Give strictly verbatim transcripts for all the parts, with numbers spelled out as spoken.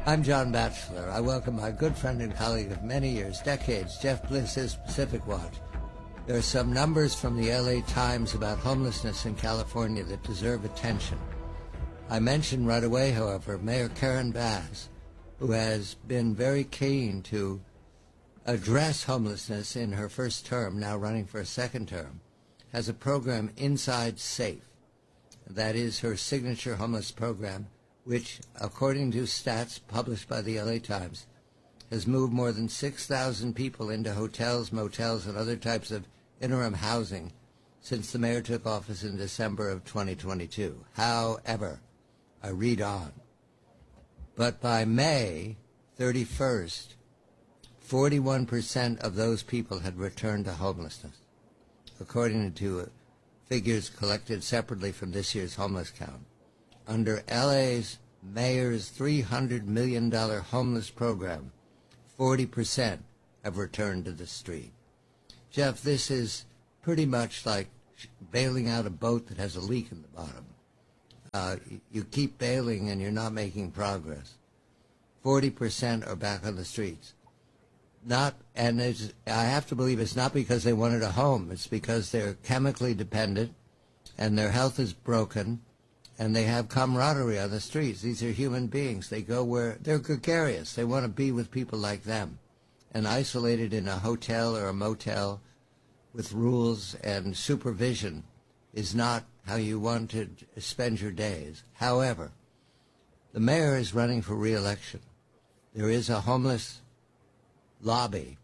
I'm John Batchelor. I welcome my good friend and colleague of many years, decades, Jeff Bliss's Pacific Watch. There are some numbers from the L A Times about homelessness in California that deserve attention. I mentioned right away, however, Mayor Karen Bass, who has been very keen to address homelessness in her first term, now running for a second term, has a program, Inside Safe. That is her signature homeless program, which, according to stats published by the L A Times, has moved more than six thousand people into hotels, motels, and other types of interim housing since the mayor took office in December of twenty twenty-two. However, I read on. But by May thirty-first, forty-one percent of those people had returned to homelessness, according to figures collected separately from this year's homeless count. Under L A's mayor's three hundred million dollars homeless program, forty percent have returned to the street. Jeff, this is pretty much like bailing out a boat that has a leak in the bottom. Uh, you keep bailing and you're not making progress. forty percent are back on the streets. Not, and it's, I have to believe it's not because they wanted a home. It's because they're chemically dependent and their health is broken and they have camaraderie on the streets. These are human beings. They go where they're gregarious. They want to be with people like them. And isolated in a hotel or a motel with rules and supervision is not how you want to spend your days. However, the mayor is running for re-election. There is a homeless lobby,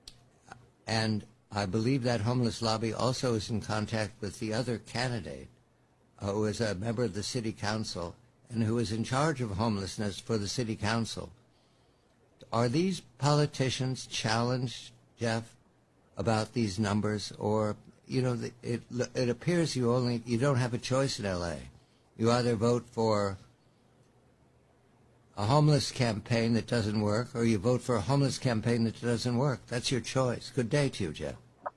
and I believe that homeless lobby also is in contact with the other candidate, uh, who is a member of the city council and who is in charge of homelessness for the city council. Are these politicians challenged, Jeff, about these numbers? Or, you know, it, it appears you only, you don't have a choice in L A. You either vote for a homeless campaign that doesn't work, or you vote for a homeless campaign that doesn't work. That's your choice. Good day to you, Jeff.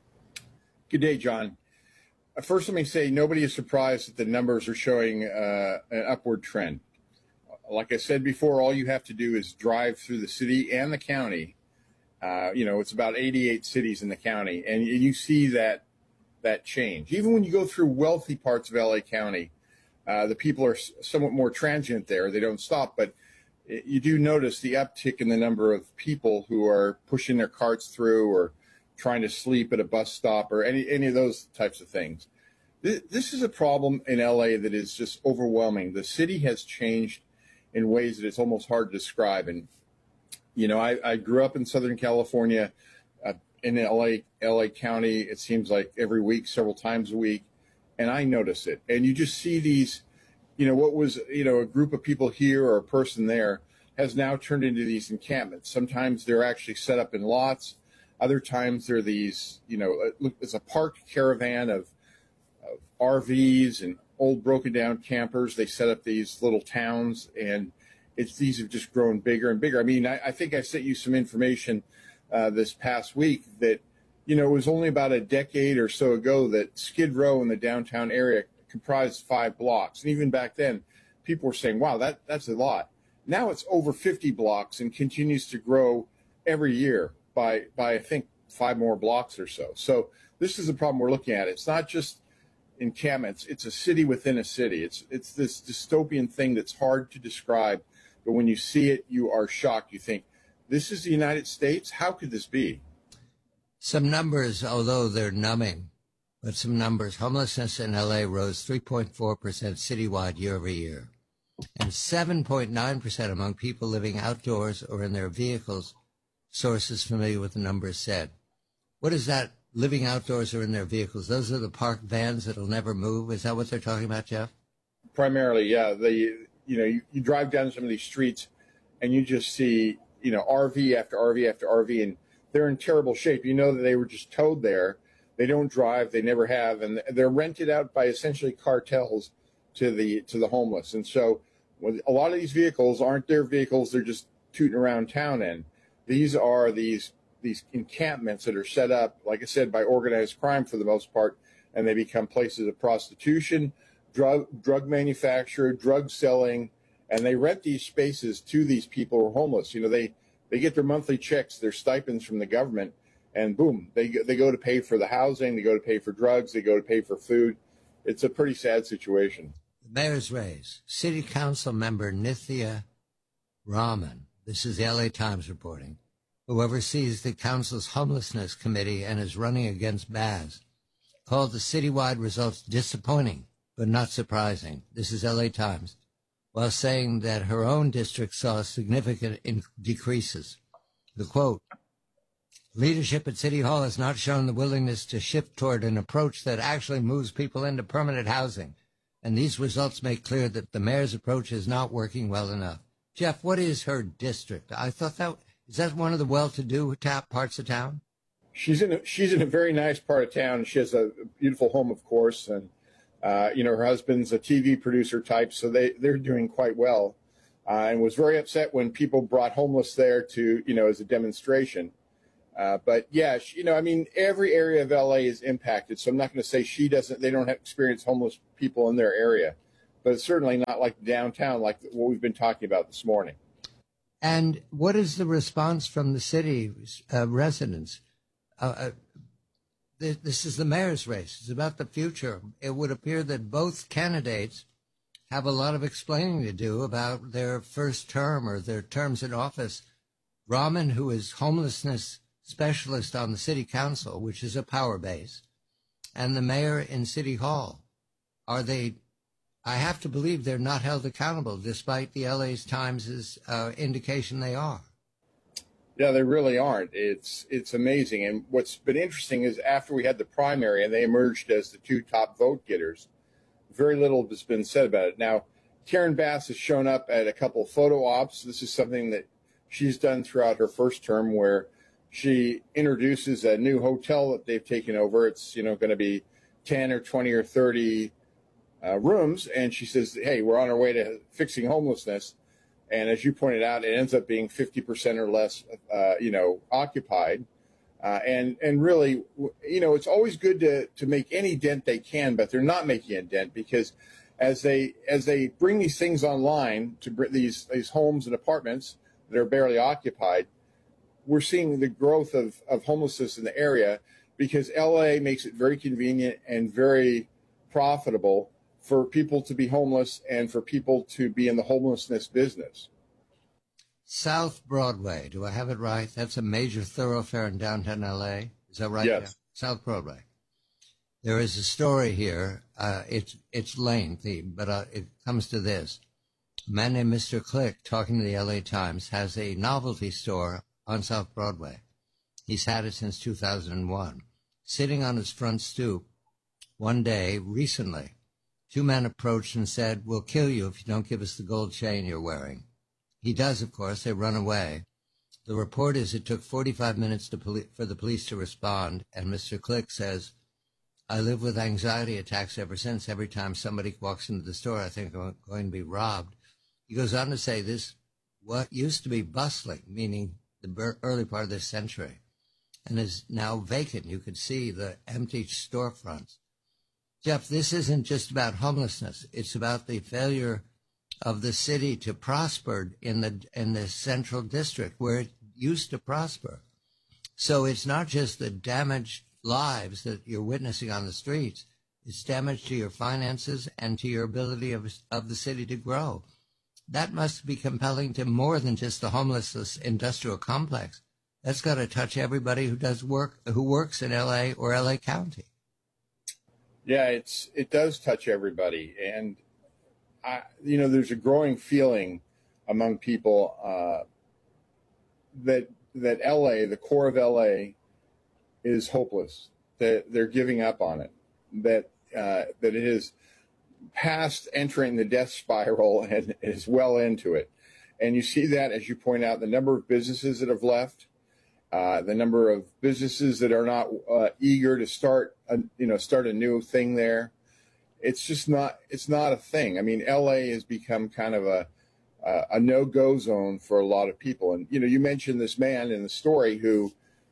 Good day, John. First, let me say nobody is surprised that the numbers are showing uh, an upward trend. Like I said before, all you have to do is drive through the city and the county. Uh, you know, it's about eighty-eight cities in the county, and you see that that change. Even when you go through wealthy parts of L A County, uh, the people are somewhat more transient there. They don't stop, but you do notice the uptick in the number of people who are pushing their carts through or trying to sleep at a bus stop or any, any of those types of things. This, this is a problem in L A that is just overwhelming. The city has changed in ways that it's almost hard to describe. And, you know, I, I grew up in Southern California, uh, in L A, L A County, it seems like every week, several times a week, and I notice it. And you just see these, you know, what was, you know, a group of people here or a person there has now turned into these encampments. Sometimes they're actually set up in lots. Other times they're these, you know, look, it's a parked caravan of, of R Vs and old broken down campers. They set up these little towns, and it's, these have just grown bigger and bigger. I mean, I, I think I sent you some information uh, this past week that, you know, it was only about a decade or so ago that Skid Row in the downtown area comprised five blocks. And even back then, people were saying, wow, that, that's a lot. Now it's over fifty blocks and continues to grow every year by, by I think, five more blocks or so. So this is the problem we're looking at. It's not just encampments. It's a city within a city. It's, it's this dystopian thing that's hard to describe. But when you see it, you are shocked. You think, this is the United States? How could this be? Some numbers, although they're numbing, but some numbers. Homelessness in L A rose three point four percent citywide year over year, and seven point nine percent among people living outdoors or in their vehicles, sources familiar with the numbers said. What is that, living outdoors or in their vehicles? Those are the parked vans that'll never move? Is that what they're talking about, Jeff? Primarily, yeah. The, you know, you, you drive down some of these streets and you just see, you know, R V after R V after R V, and they're in terrible shape. You know that they were just towed there. They don't drive. They never have. And they're rented out by essentially cartels to the to the homeless. And so a lot of these vehicles aren't their vehicles. They're just tooting around town in. These are these these encampments that are set up, like I said, by organized crime for the most part, and they become places of prostitution, drug drug manufacture, drug selling, and they rent these spaces to these people who are homeless. You know, they they get their monthly checks, their stipends from the government, and boom, they they go to pay for the housing, they go to pay for drugs, they go to pay for food. It's a pretty sad situation. The mayor's race. City Council member Nithya Raman, this is the L A Times reporting, who oversees the council's homelessness committee and is running against Baz, called the citywide results disappointing but not surprising. This is L A Times, while saying that her own district saw significant in- decreases. The quote, leadership at City Hall has not shown the willingness to shift toward an approach that actually moves people into permanent housing, and these results make clear that the mayor's approach is not working well enough. Jeff, what is her district? I thought that, is that one of the well-to-do ta- parts of town? She's in a, she's in a very nice part of town. She has a beautiful home, of course, and uh, you know, her husband's a T V producer type, so they they're doing quite well. Uh, and was very upset when people brought homeless there to, you know, as a demonstration. Uh, but yeah, she, you know, I mean, every area of L A is impacted. So I'm not going to say she doesn't, they don't have experience homeless people in their area, but it's certainly not like downtown, like what we've been talking about this morning. And what is the response from the city uh, residents? Uh, uh, th- this is the mayor's race. It's about the future. It would appear that both candidates have a lot of explaining to do about their first term or their terms in office. Raman, who is homelessness specialist on the city council, which is a power base, and the mayor in City Hall. Are they, I have to believe they're not held accountable, despite the L A Times' uh, indication they are. Yeah, they really aren't. It's it's amazing. And what's been interesting is after we had the primary and they emerged as the two top vote getters, very little has been said about it. Now, Karen Bass has shown up at a couple of photo ops. This is something that she's done throughout her first term, where she introduces a new hotel that they've taken over. It's, you know, going to be ten or twenty or thirty uh, rooms. And she says, hey, we're on our way to fixing homelessness. And as you pointed out, it ends up being fifty percent or less, uh, you know, occupied. Uh, and, and really, you know, it's always good to, to make any dent they can, but they're not making a dent, because as they, as they bring these things online to bring these, these homes and apartments that are barely occupied, we're seeing the growth of, of homelessness in the area, because L A makes it very convenient and very profitable for people to be homeless and for people to be in the homelessness business. South Broadway, do I have it right? That's a major thoroughfare in downtown L A. Is that right? Yes. Yeah. South Broadway. There is a story here. Uh, it's it's lengthy, but uh, it comes to this. A man named Mister Click, talking to the L A Times, has a novelty store on South Broadway. He's had it since two thousand one. Sitting on his front stoop, one day, recently, two men approached and said, we'll kill you if you don't give us the gold chain you're wearing. He does, of course. They run away. The report is it took forty-five minutes to poli- for the police to respond, and Mister Click says, I live with anxiety attacks ever since. Every time somebody walks into the store, I think I'm going to be robbed. He goes on to say this, what used to be bustling, meaning the early part of this century, and is now vacant. You could see the empty storefronts. Jeff, this isn't just about homelessness. It's about the failure of the city to prosper in the in the central district where it used to prosper. So it's not just the damaged lives that you're witnessing on the streets. It's damage to your finances and to your ability of of the city to grow. That must be compelling to more than just the homelessness industrial complex. That's got to touch everybody who does work, who works in L A or L A County. Yeah, it's it does touch everybody, and I, you know, there's a growing feeling among people uh, that that L A, the core of L A, is hopeless. That they're giving up on it. That uh, that it is past entering the death spiral and is well into it. And you see that, as you point out, the number of businesses that have left, uh, the number of businesses that are not uh, eager to start, a, you know, start a new thing there. It's just not, it's not a thing. I mean, L A has become kind of a, a, a no-go zone for a lot of people. And, you know, you mentioned this man in the story who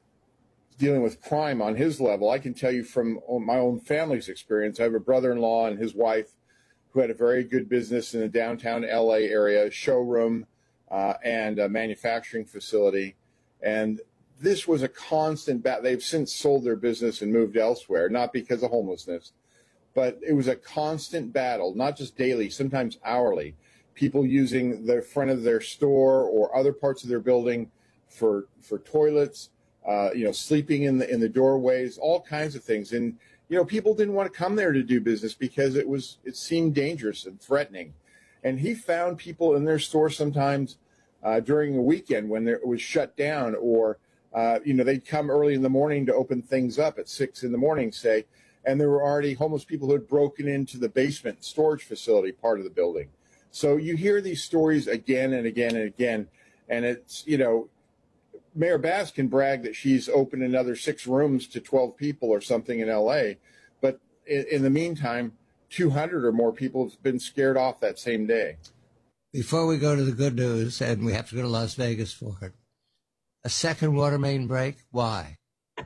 is dealing with crime on his level. I can tell you from my own family's experience, I have a brother-in-law and his wife who had a very good business in the downtown L A area, showroom uh, and a manufacturing facility. And this was a constant battle. They've since sold their business and moved elsewhere, not because of homelessness, but it was a constant battle, not just daily, sometimes hourly. People using the front of their store or other parts of their building for for toilets, uh, you know, sleeping in the in the doorways, all kinds of things. And you know, people didn't want to come there to do business because it was it seemed dangerous and threatening. And he found people in their store sometimes uh, during the weekend when it was shut down, or uh, you know, they'd come early in the morning to open things up at six in the morning, say, and there were already homeless people who had broken into the basement storage facility part of the building. So you hear these stories again and again and again, and it's, you know, Mayor Bass can brag that she's opened another six rooms to twelve people or something in L A, but in, in the meantime, two hundred or more people have been scared off that same day. Before we go to the good news, and we have to go to Las Vegas for it, a second water main break, why?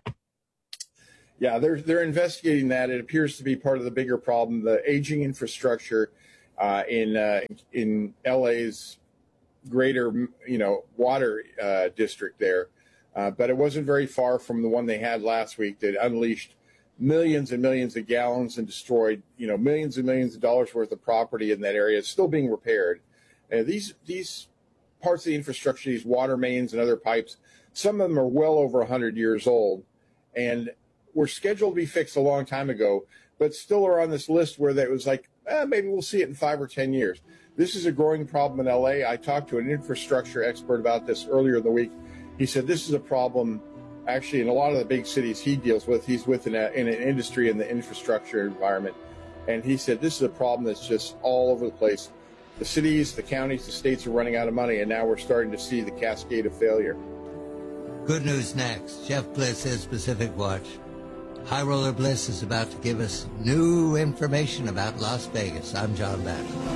Yeah, they're, they're investigating that. It appears to be part of the bigger problem, the aging infrastructure uh, in uh, in L A's greater, you know, water uh, district there. Uh, but it wasn't very far from the one they had last week that unleashed millions and millions of gallons and destroyed, you know, millions and millions of dollars worth of property in that area. It's still being repaired. Uh, these these parts of the infrastructure, these water mains and other pipes, some of them are well over one hundred years old and were scheduled to be fixed a long time ago, but still are on this list where it was like, eh, maybe we'll see it in five or ten years. This is a growing problem in L A. I talked to an infrastructure expert about this earlier in the week. He said this is a problem actually in a lot of the big cities he deals with. He's within a, in an industry in the infrastructure environment. And he said this is a problem that's just all over the place. The cities, the counties, the states are running out of money, and now we're starting to see the cascade of failure. Good news next. Jeff Bliss is Pacific Watch. High Roller Bliss is about to give us new information about Las Vegas. I'm John Batchelor.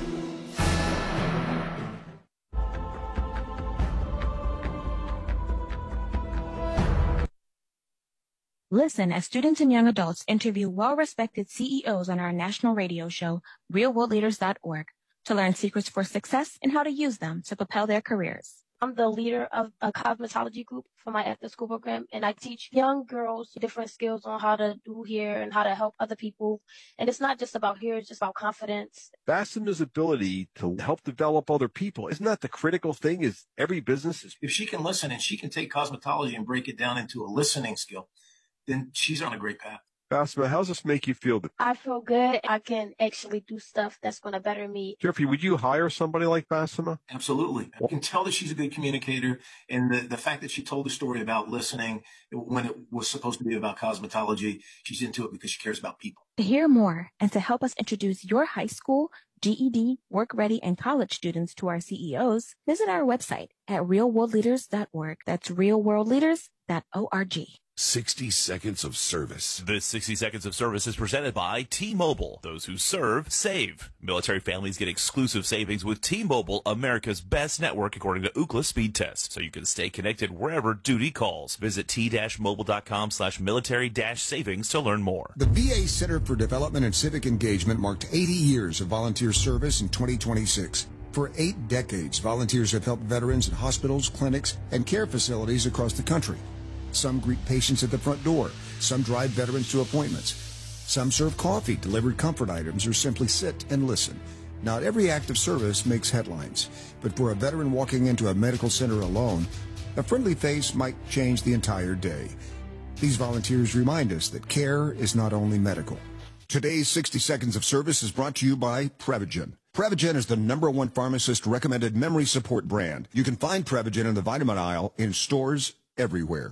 Listen as students and young adults interview well-respected C E Os on our national radio show, real world leaders dot org, to learn secrets for success and how to use them to propel their careers. I'm the leader of a cosmetology group for my after-school program, and I teach young girls different skills on how to do hair and how to help other people. And it's not just about hair, it's just about confidence. Bassema's ability to help develop other people, isn't that the critical thing? Is every business is... If she can listen and she can take cosmetology and break it down into a listening skill, then she's on a great path. Bassema, how does this make you feel? I feel good. I can actually do stuff that's going to better me. Jeffrey, would you hire somebody like Bassema? Absolutely. I can tell that she's a good communicator. And the, the fact that she told the story about listening when it was supposed to be about cosmetology, she's into it because she cares about people. To hear more and to help us introduce your high school, G E D, work ready, and college students to our C E Os, visit our website at real world leaders dot org. That's real world leaders dot org. sixty seconds of service. This sixty seconds of service is presented by T-Mobile. Those who serve, save. Military families get exclusive savings with T-Mobile, America's best network according to Ookla speed test, so you can stay connected wherever duty calls. Visit t-mobile.com slash military dash savings to learn more. The V A Center for Development and Civic Engagement marked eighty years of volunteer service in twenty twenty-six. For eight decades, volunteers have helped veterans at hospitals, clinics, and care facilities across the country. Some greet patients at the front door. Some drive veterans to appointments. Some serve coffee, deliver comfort items, or simply sit and listen. Not every act of service makes headlines, but for a veteran walking into a medical center alone, a friendly face might change the entire day. These volunteers remind us that care is not only medical. Today's sixty seconds of service is brought to you by Prevagen. Prevagen is the number one pharmacist-recommended memory support brand. You can find Prevagen in the vitamin aisle in stores everywhere.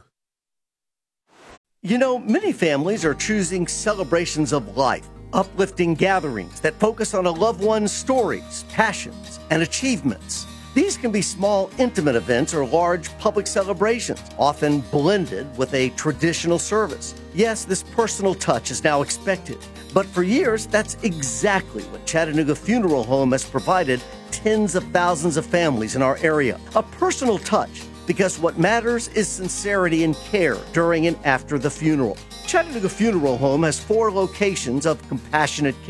You know, many families are choosing celebrations of life, uplifting gatherings that focus on a loved one's stories, passions, and achievements. These can be small, intimate events or large public celebrations, often blended with a traditional service. Yes, this personal touch is now expected, but for years, that's exactly what Chattanooga Funeral Home has provided tens of thousands of families in our area. A personal touch, because what matters is sincerity and care during and after the funeral. Chattanooga Funeral Home has four locations of compassionate care,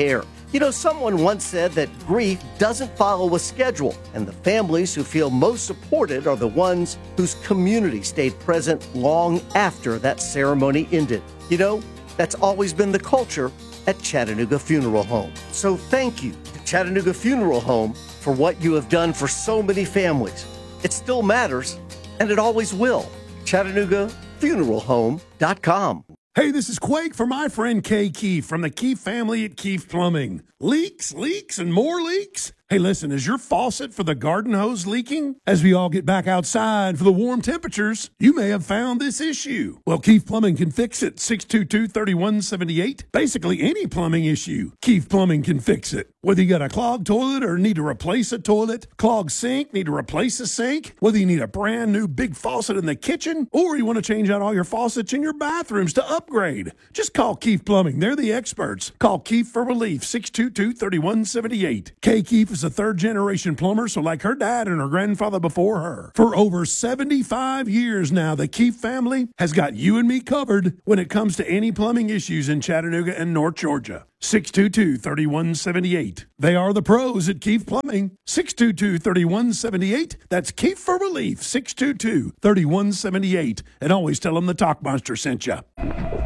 You know, someone once said that grief doesn't follow a schedule, and the families who feel most supported are the ones whose community stayed present long after that ceremony ended. You know, that's always been the culture at Chattanooga Funeral Home. So thank you to Chattanooga Funeral Home for what you have done for so many families. It still matters, and it always will. Chattanooga Funeral Home dot com. Hey, this is Quake for my friend Kay Keefe from the Keefe family at Keefe Plumbing. Leaks, leaks, and more leaks? Hey, listen, is your faucet for the garden hose leaking? As we all get back outside for the warm temperatures, you may have found this issue. Well, Keefe Plumbing can fix it. six two two, three one seven eight. Basically, any plumbing issue, Keefe Plumbing can fix it. Whether you got a clogged toilet or need to replace a toilet, clogged sink, need to replace a sink, whether you need a brand new big faucet in the kitchen, or you want to change out all your faucets in your bathrooms to upgrade, just call Keefe Plumbing. They're the experts. Call Keefe for relief, six two two, three one seven eight. Kay Keefe is a third-generation plumber, so like her dad and her grandfather before her. For over seventy-five years now, the Keefe family has got you and me covered when it comes to any plumbing issues in Chattanooga and North Georgia. six two two, three one seven eight. They are the pros at Keefe Plumbing. six two two, three one seven eight. That's Keefe for relief, six two two, three one seven eight. And always tell them the Talk Monster sent you.